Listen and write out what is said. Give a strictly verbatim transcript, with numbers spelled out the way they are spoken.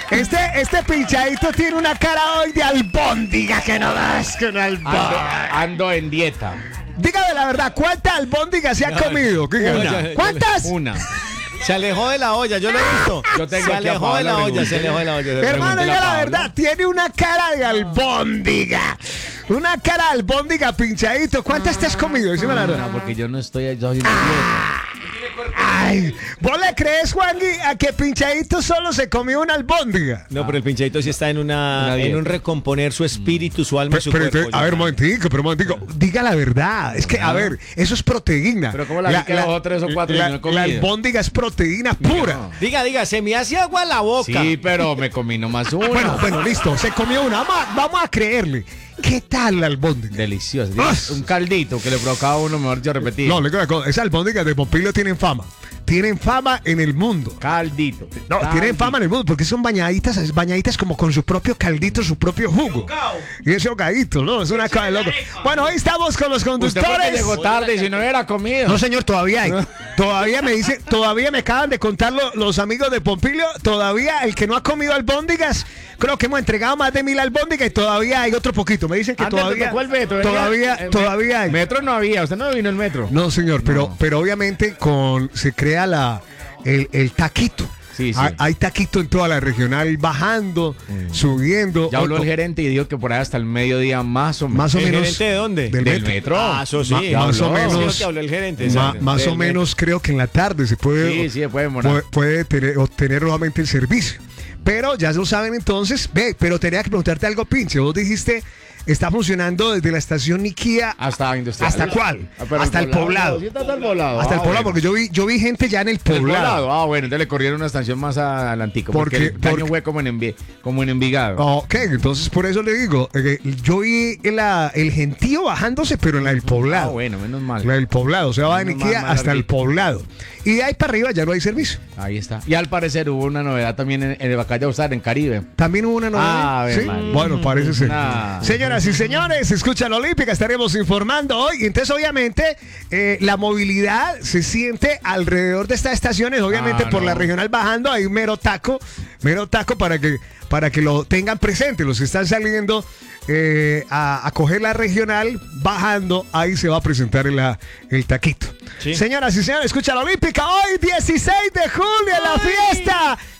Este, este pinchadito tiene una cara hoy de albóndiga que no das con albóndiga. Ando, ando en dieta. Dígame la verdad, ¿cuántas albóndigas se ha comido? Una. ¿Cuántas? Una. Se alejó de la olla, yo lo he visto. Yo tengo se aquí alejó a de la Paola, olla, le se alejó de la olla. Hermano, Pregúntele ya a la Paola. verdad, tiene una cara de albóndiga. Una cara de albóndiga pinchadito. ¿Cuántas te has comido? Decime la No, verdad. porque yo no estoy yo soy una dieta. Ay, ¿vos le crees, Juangui, a que pinchadito solo se comió una albóndiga? No, pero el pinchadito sí está en una, Una dieta. en un recomponer su espíritu, su alma y Pero, su pero, cuerpo. a ver, un momentico, pero un momentico. Diga la verdad. Es que, a ver, eso es proteína. Pero ¿cómo la vi que bajó tres o cuatro y la, no he comido? la albóndiga es proteína pura. No. Diga, diga, se me hace agua la boca. Sí, pero me comí nomás una. Bueno, bueno, listo. Se comió una. Vamos a, vamos a creerle. ¿Qué tal la albóndiga? Delicioso. Ah. Un caldito que le provocaba a uno, mejor yo repetir. No, le digo una cosa. Esas albóndigas de Pompilio tienen fama. Tienen fama en el mundo. Caldito. No, Caldito. tienen fama en el mundo porque son bañaditas, bañaditas como con su propio caldito, su propio jugo. Y ese hogadito, ¿no? Es una cosa de loco. Bueno, hoy estamos con los Usted porque conductores. llegó tarde y si no hubiera comido. No, señor, todavía hay. Todavía me dicen, todavía me acaban de contar lo- los amigos de Pompilio. Todavía el que no ha comido albóndigas, creo que hemos entregado más de mil albóndigas y todavía hay otro poquito. Me dicen que Antes todavía, tocó el metro, venía- todavía, eh, todavía hay. Metro no había, usted no vino el metro. No, señor, pero, No. pero obviamente con se crea la el, el taquito. Sí, sí. Hay, hay taquito en toda la regional bajando, subiendo. Ya habló el Otro- gerente y dijo que por ahí hasta el mediodía más o menos. Más o ¿El menos. gerente de dónde? Del Del metro. metro. Ah, eso sí. Ma- ya más o habló. menos- Sí, que habló el gerente. Ma- exacto. más o Del menos creo que en la tarde se puede, Sí, sí, puede demorar. puede, puede tener- obtener nuevamente el servicio. Pero ya lo saben entonces, ve, pero tenía que preguntarte algo, pinche. Vos dijiste, está funcionando desde la estación Niquía Hasta industrial. ¿Hasta cuál? Ah, pero Hasta el poblado. Sí, está hasta el poblado. hasta el Ah, poblado, bueno. porque yo vi, yo vi gente ya en el El poblado. poblado. Ah, bueno, entonces le corrieron una estación más adelantico. Porque, Porque- el daño porque- fue como en, Envi- como en Envigado. Ok, entonces por eso le digo, eh, yo vi la- el gentío bajándose, pero en la del Ah, poblado. bueno, menos mal. La del poblado, o sea, va de Menos Niquía mal, más hasta el larguito. poblado. Y de ahí para arriba ya no hay servicio. Ahí está. Y al parecer hubo una novedad también en, en el Bacalla Usar, en Caribe. También hubo una novedad. Ah, Ave ¿Sí? María. Bueno, parece ser. Nah. Señoras y señores, escuchan la Olímpica, estaremos informando hoy. Y entonces, obviamente, eh, la movilidad se siente alrededor de estas estaciones. Obviamente, Ah, por no. la regional bajando, hay un mero taco, mero taco para que, para que lo tengan presente. Los que están saliendo eh, a, a coger la regional, bajando, ahí se va a presentar el, el taquito. Sí. Señoras y señores, escucha la Olímpica hoy, dieciséis de julio, la fiesta